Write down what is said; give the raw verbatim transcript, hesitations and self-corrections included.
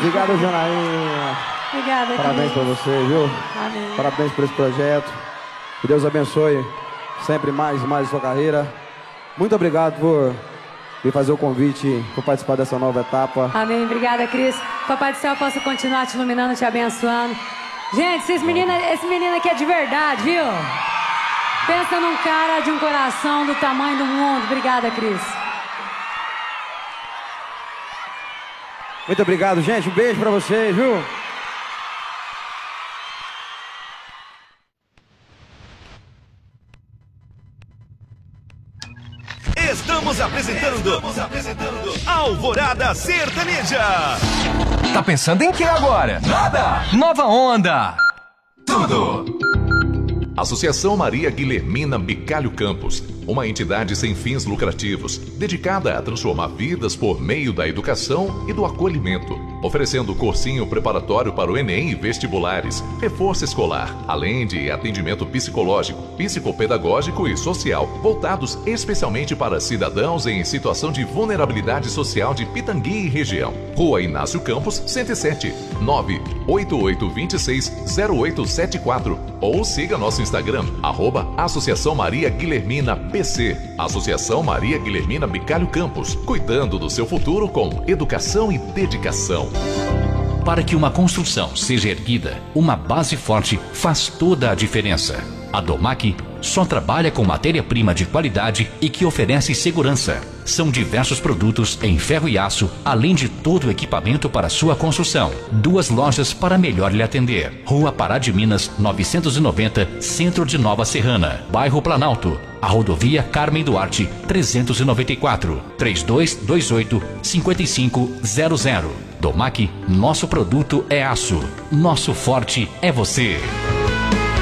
Obrigado, Janaína. Obrigada, Parabéns pra você, viu? Amém. Parabéns por esse projeto. Que Deus abençoe sempre mais e mais a sua carreira. Muito obrigado por vir fazer o convite, por participar dessa nova etapa. Amém. Obrigada, Cris. Papai do Céu possa continuar te iluminando, te abençoando. Gente, esses meninos, esse menino aqui é de verdade, viu? Pensa num cara de um coração do tamanho do mundo. Obrigada, Cris. Muito obrigado, gente. Um beijo pra vocês, viu? Estamos apresentando, Estamos apresentando Alvorada Sertaneja. Tá pensando em que agora? Nada! Nova Onda! Tudo! Associação Maria Guilhermina Bicalho Campos, uma entidade sem fins lucrativos, dedicada a transformar vidas por meio da educação e do acolhimento, oferecendo cursinho preparatório para o Enem e vestibulares, reforço escolar, além de atendimento psicológico, psicopedagógico e social, voltados especialmente para cidadãos em situação de vulnerabilidade social de Pitangui e região. Rua Inácio Campos, cento e sete, nove oito oito dois seis zero oito sete quatro, ou siga nosso Instagram, arroba Associação Maria Guilhermina B C. Associação Maria Guilhermina Bicalho Campos, cuidando do seu futuro com educação e dedicação. Para que uma construção seja erguida, uma base forte faz toda a diferença. A Domac só trabalha com matéria-prima de qualidade e que oferece segurança. São diversos produtos em ferro e aço, além de todo o equipamento para sua construção. Duas lojas para melhor lhe atender. Rua Pará de Minas, novecentos e noventa, Centro de Nova Serrana, Bairro Planalto. A rodovia Carmen Duarte, trezentos e noventa e quatro, trinta e dois vinte e oito, cinquenta e cinco zero zero. Domac, nosso produto é aço. Nosso forte é você.